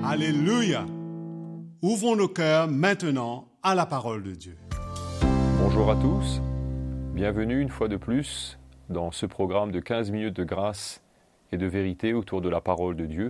Alléluia. Ouvrons nos cœurs maintenant à la parole de Dieu. Bonjour à tous, bienvenue une fois de plus dans ce programme de 15 minutes de grâce et de vérité autour de la parole de Dieu.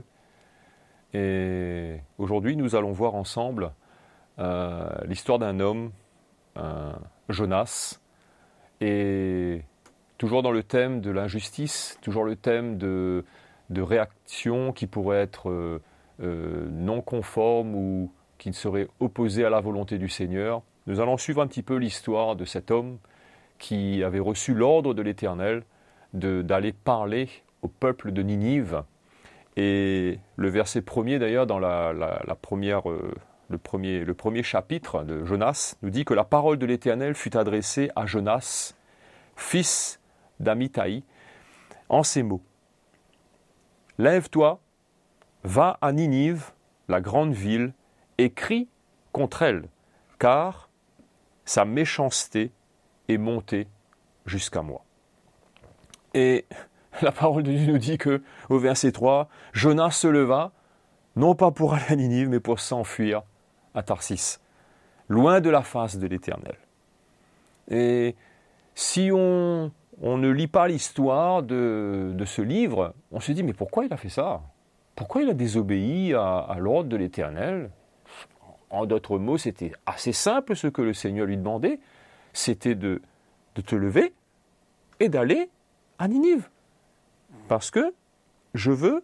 Et aujourd'hui, nous allons voir ensemble l'histoire d'un homme, Jonas, et toujours dans le thème de l'injustice, toujours le thème de réactions qui pourraient être non conformes ou qui seraient opposées à la volonté du Seigneur. Nous allons suivre un petit peu l'histoire de cet homme qui avait reçu l'ordre de l'Éternel d'aller parler au peuple de Ninive. Et le verset premier d'ailleurs dans le premier chapitre de Jonas nous dit que la parole de l'Éternel fut adressée à Jonas, fils d'Amittai, en ces mots. Lève-toi, va à Ninive, la grande ville, et crie contre elle, car sa méchanceté est montée jusqu'à moi. Et la parole de Dieu nous dit que, au verset 3, Jonas se leva, non pas pour aller à Ninive, mais pour s'enfuir à Tarsis, loin de la face de l'Éternel. Et si on ne lit pas l'histoire de ce livre, on se dit, mais pourquoi il a fait ça ? Pourquoi il a désobéi à l'ordre de l'Éternel ? En d'autres mots, c'était assez simple ce que le Seigneur lui demandait, c'était de te lever et d'aller à Ninive. Parce que je veux,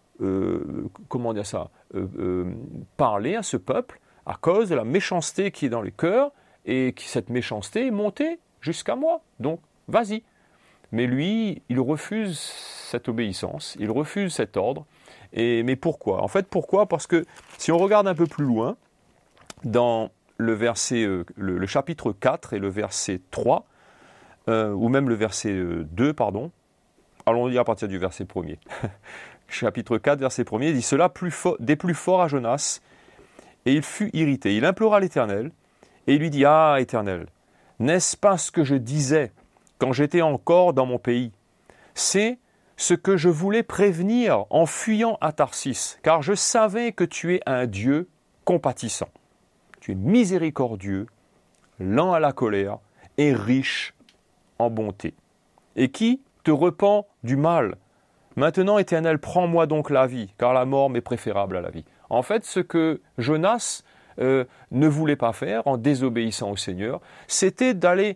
parler à ce peuple à cause de la méchanceté qui est dans le cœur et que cette méchanceté est montée jusqu'à moi. Donc, vas-y. Mais lui, il refuse cette obéissance, il refuse cet ordre. Mais pourquoi ? En fait, pourquoi ? Parce que si on regarde un peu plus loin, dans le chapitre 4 et le verset 3, ou même le verset 2, pardon, allons lire à partir du verset 1er. Chapitre 4, verset 1er, il dit « Cela déplut fort à Jonas, et il fut irrité. Il implora l'Éternel, et il lui dit « Ah, Éternel, n'est-ce pas ce que je disais quand j'étais encore dans mon pays ? C'est ce que je voulais prévenir en fuyant à Tarsis, car je savais que tu es un Dieu compatissant. Tu es miséricordieux, lent à la colère et riche en bonté, et qui te repent du mal. Maintenant, Éternel, prends-moi donc la vie, car la mort m'est préférable à la vie. » En fait, ce que Jonas ne voulait pas faire en désobéissant au Seigneur, c'était d'aller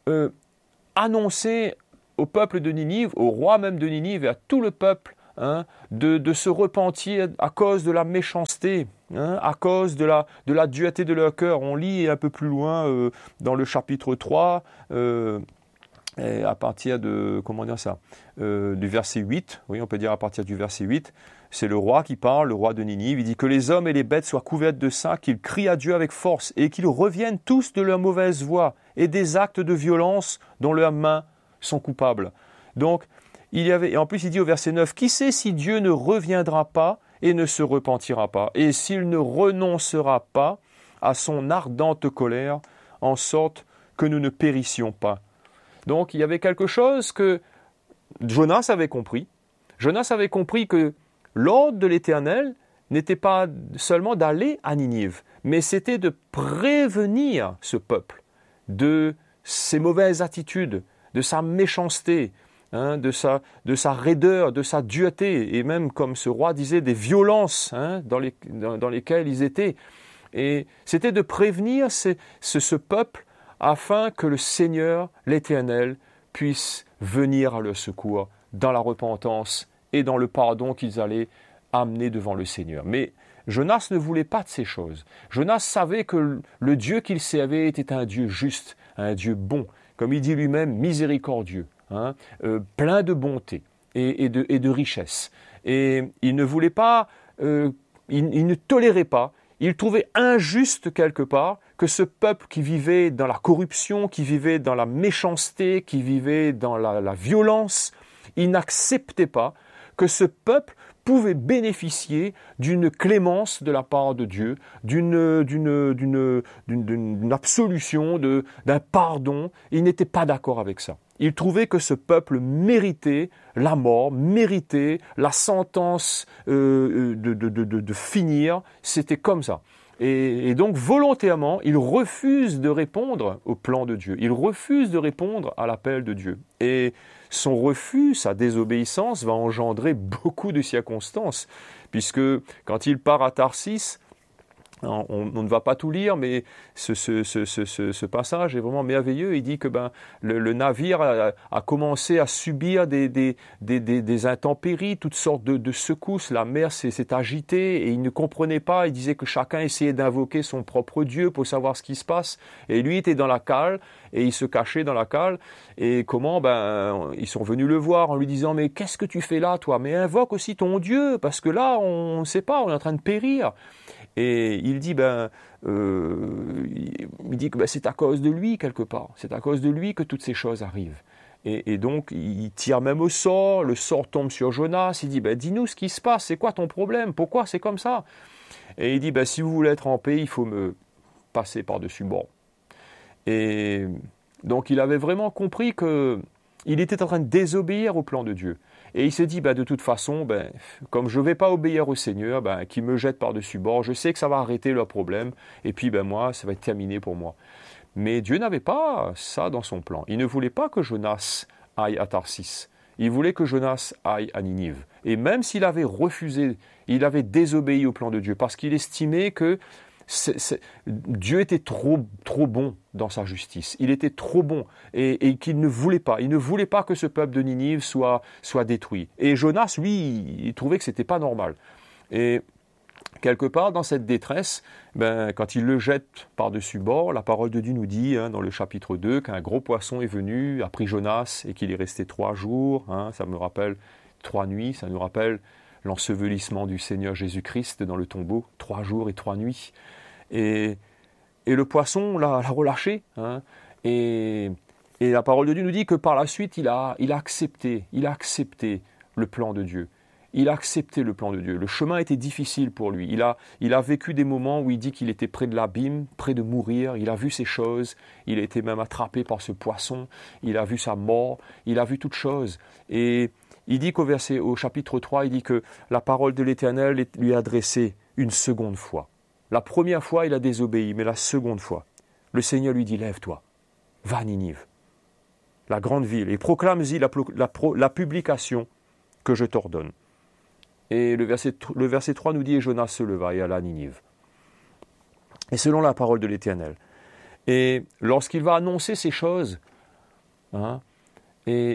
annoncer au peuple de Ninive, au roi même de Ninive et à tout le peuple, de se repentir à cause de la méchanceté, à cause de la dureté de leur cœur. On lit un peu plus loin dans le chapitre 3, et à partir de, du verset 8, oui, on peut dire à partir du verset 8, c'est le roi qui parle, le roi de Ninive, il dit que les hommes et les bêtes soient couverts de sang, qu'ils crient à Dieu avec force et qu'ils reviennent tous de leur mauvaise voie et des actes de violence dont leurs mains sont coupables. Donc, et en plus il dit au verset 9, qui sait si Dieu ne reviendra pas et ne se repentira pas, et s'il ne renoncera pas à son ardente colère, en sorte que nous ne périssions pas. Donc il y avait quelque chose que Jonas avait compris. Jonas avait compris que l'ordre de l'Éternel n'était pas seulement d'aller à Ninive, mais c'était de prévenir ce peuple de ses mauvaises attitudes, de sa méchanceté, de sa raideur, de sa dureté, et même, comme ce roi disait, des violences dans lesquelles ils étaient. Et c'était de prévenir ce peuple afin que le Seigneur, l'Éternel, puisse venir à leur secours dans la repentance et dans le pardon qu'ils allaient amener devant le Seigneur. Mais Jonas ne voulait pas de ces choses. Jonas savait que le Dieu qu'il servait était un Dieu juste, un Dieu bon, comme il dit lui-même, miséricordieux, plein de bonté et de richesse. Et il ne voulait pas, il ne tolérait pas, il trouvait injuste quelque part que ce peuple qui vivait dans la corruption, qui vivait dans la méchanceté, qui vivait dans la violence, il n'acceptait pas que ce peuple pouvait bénéficier d'une clémence de la part de Dieu, d'une absolution, d'un pardon. Il n'était pas d'accord avec ça. Il trouvait que ce peuple méritait la mort, méritait la sentence de finir. C'était comme ça. Et donc, volontairement, il refuse de répondre au plan de Dieu. Il refuse de répondre à l'appel de Dieu. Et son refus, sa désobéissance, va engendrer beaucoup de circonstances. Puisque quand il part à Tarsis, on ne va pas tout lire, mais ce passage est vraiment merveilleux. Il dit que le navire a commencé à subir des intempéries, toutes sortes de secousses. La mer s'est agitée et il ne comprenait pas. Il disait que chacun essayait d'invoquer son propre Dieu pour savoir ce qui se passe. Et lui était dans la cale et il se cachait dans la cale. Et comment ils sont venus le voir en lui disant « Mais qu'est-ce que tu fais là, toi? Mais invoque aussi ton Dieu, parce que là, on ne sait pas, on est en train de périr. » Et il dit, que c'est à cause de lui, quelque part. C'est à cause de lui que toutes ces choses arrivent. Et donc, il tire même au sort, le sort tombe sur Jonas, il dit, dis-nous ce qui se passe, c'est quoi ton problème? Pourquoi c'est comme ça? Et il dit, si vous voulez être en paix, il faut me passer par-dessus bord. Et donc, il avait vraiment compris qu'il était en train de désobéir au plan de Dieu. Et il s'est dit, de toute façon, comme je ne vais pas obéir au Seigneur, qu'il me jette par-dessus bord, je sais que ça va arrêter leur problème, et puis moi, ça va être terminé pour moi. Mais Dieu n'avait pas ça dans son plan. Il ne voulait pas que Jonas aille à Tarsis. Il voulait que Jonas aille à Ninive. Et même s'il avait refusé, il avait désobéi au plan de Dieu, parce qu'il estimait que Dieu était trop bon dans sa justice. Il était trop bon et qu'il ne voulait pas. Il ne voulait pas que ce peuple de Ninive soit détruit. Et Jonas, lui, il trouvait que ce n'était pas normal. Et quelque part, dans cette détresse, quand il le jette par-dessus bord, la parole de Dieu nous dit, dans le chapitre 2, qu'un gros poisson est venu, a pris Jonas et qu'il est resté 3 jours. Ça me rappelle 3 nuits, ça nous rappelle l'ensevelissement du Seigneur Jésus-Christ dans le tombeau, 3 jours et 3 nuits. Et le poisson l'a relâché. Et la parole de Dieu nous dit que par la suite, il a accepté le plan de Dieu. Il a accepté le plan de Dieu. Le chemin était difficile pour lui. Il a vécu des moments où il dit qu'il était près de l'abîme, près de mourir. Il a vu ces choses. Il a été même attrapé par ce poisson. Il a vu sa mort. Il a vu toutes choses. Et il dit au chapitre 3, il dit que la parole de l'Éternel lui est adressée une seconde fois. La première fois, il a désobéi, mais la seconde fois, le Seigneur lui dit, lève-toi, va à Ninive, la grande ville, et proclame-y la publication que je t'ordonne. Et le verset 3 nous dit, et Jonas se leva et alla à Ninive. Et selon la parole de l'Éternel. Et lorsqu'il va annoncer ces choses, il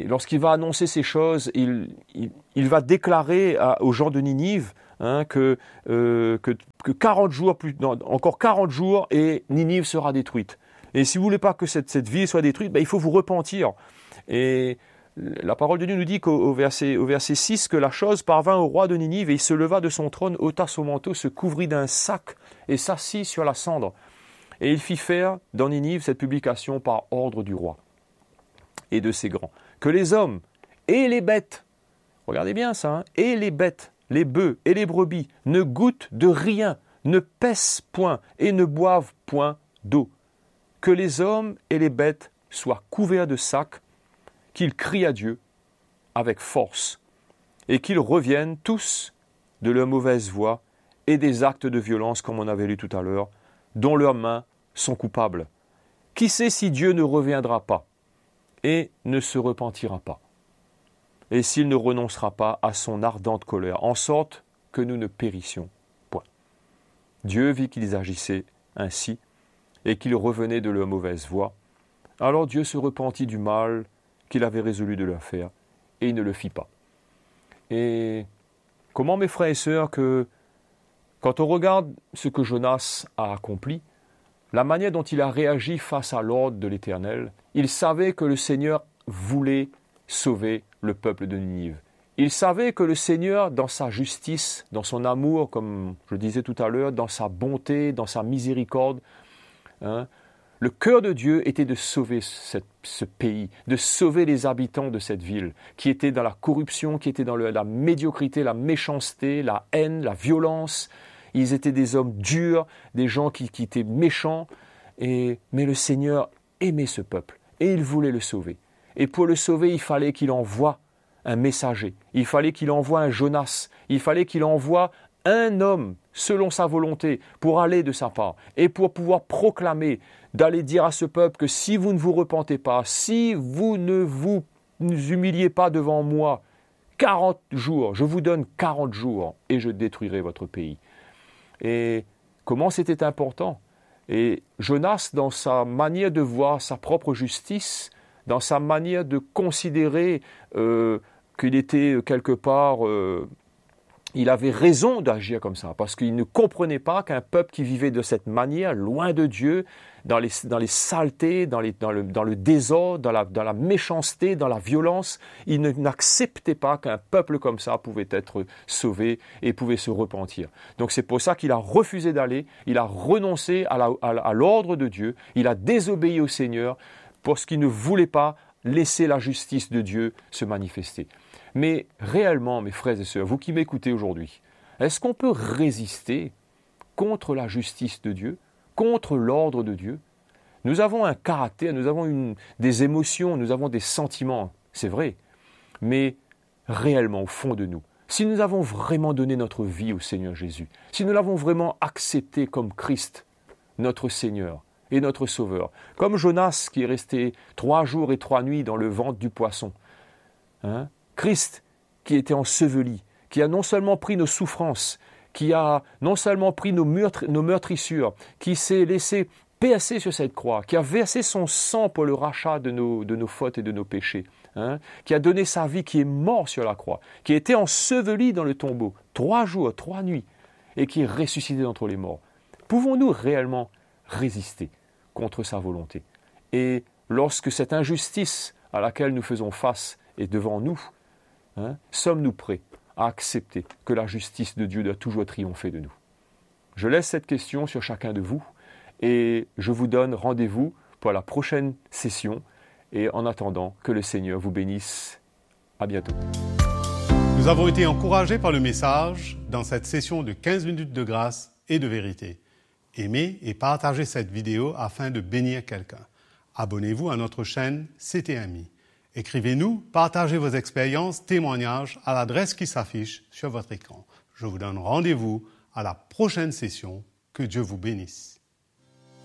va déclarer aux gens de Ninive que 40 jours, encore 40 jours, et Ninive sera détruite. Et si vous ne voulez pas que cette ville soit détruite, il faut vous repentir. Et la parole de Dieu nous dit au verset 6 que la chose parvint au roi de Ninive, et il se leva de son trône, ôta son manteau, se couvrit d'un sac et s'assit sur la cendre. Et il fit faire dans Ninive cette publication par ordre du roi et de ses grands, que les hommes et les bêtes, regardez bien ça, et les bêtes, les bœufs et les brebis, ne goûtent de rien, ne pèsent point et ne boivent point d'eau. Que les hommes et les bêtes soient couverts de sacs, qu'ils crient à Dieu avec force, et qu'ils reviennent tous de leur mauvaise voie et des actes de violence, comme on avait lu tout à l'heure, dont leurs mains sont coupables. Qui sait si Dieu ne reviendra pas et ne se repentira pas, et s'il ne renoncera pas à son ardente colère, en sorte que nous ne périssions point. Dieu vit qu'ils agissaient ainsi, et qu'ils revenaient de leur mauvaise voie. Alors Dieu se repentit du mal qu'il avait résolu de leur faire, et il ne le fit pas. Et comment, mes frères et sœurs, que quand on regarde ce que Jonas a accompli, la manière dont il a réagi face à l'ordre de l'Éternel, il savait que le Seigneur voulait sauver le peuple de Ninive. Il savait que le Seigneur, dans sa justice, dans son amour, comme je disais tout à l'heure, dans sa bonté, dans sa miséricorde, le cœur de Dieu était de sauver ce pays, de sauver les habitants de cette ville, qui étaient dans la corruption, qui étaient dans la médiocrité, la méchanceté, la haine, la violence. Ils étaient des hommes durs, des gens qui étaient méchants, mais le Seigneur aimait ce peuple et il voulait le sauver. Et pour le sauver, il fallait qu'il envoie un messager. Il fallait qu'il envoie un Jonas. Il fallait qu'il envoie un homme selon sa volonté pour aller de sa part et pour pouvoir proclamer, d'aller dire à ce peuple que si vous ne vous repentez pas, si vous ne vous humiliez pas devant moi, 40 jours, je vous donne 40 jours et je détruirai votre pays. Et comment c'était important. Et Jonas, dans sa manière de voir sa propre justice, dans sa manière de considérer qu'il était quelque part, il avait raison d'agir comme ça, parce qu'il ne comprenait pas qu'un peuple qui vivait de cette manière, loin de Dieu, dans les saletés, dans le désordre, dans la méchanceté, dans la violence, il n'acceptait pas qu'un peuple comme ça pouvait être sauvé et pouvait se repentir. Donc c'est pour ça qu'il a refusé d'aller, il a renoncé à l'ordre de Dieu, il a désobéi au Seigneur, parce qu'il ne voulait pas laisser la justice de Dieu se manifester. Mais réellement, mes frères et sœurs, vous qui m'écoutez aujourd'hui, est-ce qu'on peut résister contre la justice de Dieu, contre l'ordre de Dieu? Nous avons un caractère, nous avons des émotions, nous avons des sentiments, c'est vrai. Mais réellement, au fond de nous, si nous avons vraiment donné notre vie au Seigneur Jésus, si nous l'avons vraiment accepté comme Christ, notre Seigneur et notre Sauveur, comme Jonas qui est resté 3 jours et 3 nuits dans le ventre du poisson, Christ qui était enseveli, qui a non seulement pris nos souffrances, qui a non seulement pris nos meurtrissures, qui s'est laissé percer sur cette croix, qui a versé son sang pour le rachat de nos fautes et de nos péchés, qui a donné sa vie, qui est mort sur la croix, qui a été enseveli dans le tombeau 3 jours, 3 nuits, et qui est ressuscité d'entre les morts. Pouvons-nous réellement résister contre sa volonté? Et lorsque cette injustice à laquelle nous faisons face est devant nous, sommes-nous prêts à accepter que la justice de Dieu doit toujours triompher de nous? Je laisse cette question sur chacun de vous et je vous donne rendez-vous pour la prochaine session. Et en attendant, que le Seigneur vous bénisse. À bientôt. Nous avons été encouragés par le message dans cette session de 15 minutes de grâce et de vérité. Aimez et partagez cette vidéo afin de bénir quelqu'un. Abonnez-vous à notre chaîne CTMI. Écrivez-nous, partagez vos expériences, témoignages à l'adresse qui s'affiche sur votre écran. Je vous donne rendez-vous à la prochaine session. Que Dieu vous bénisse.